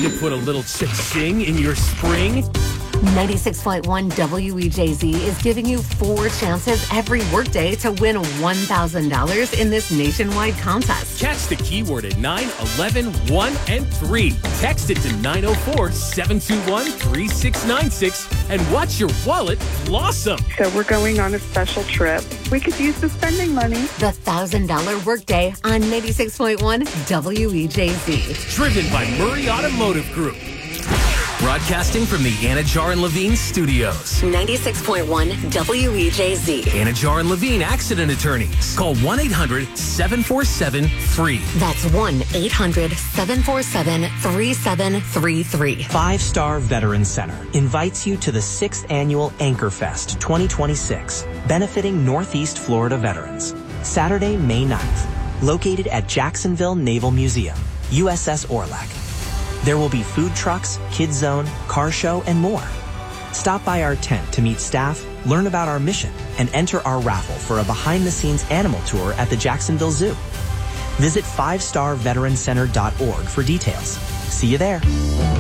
to put a little cha-ching in your spring? 96.1 WEJZ is giving you 4 chances every workday to win $1,000 in this nationwide contest. Catch the keyword at 9, 11, 1, and 3. Text it to 904-721-3696 and watch your wallet blossom. So we're going on a special trip. We could use the spending money. The $1,000 workday on 96.1 WEJZ. Driven by Murray Automotive Group. Broadcasting from the Anajar and Levine studios. 96.1 WEJZ. Anajar and Levine Accident Attorneys. Call 1-800-747-FREE. That's 1-800-747-3733. 5 Star Veterans Center invites you to the 6th Annual Anchor Fest 2026, benefiting Northeast Florida veterans. Saturday, May 9th, located at Jacksonville Naval Museum, USS Orlac. There will be food trucks, kids zone, car show, and more. Stop by our tent to meet staff, learn about our mission, and enter our raffle for a behind-the-scenes animal tour at the Jacksonville Zoo. Visit 5starveterancenter.org for details. See you there.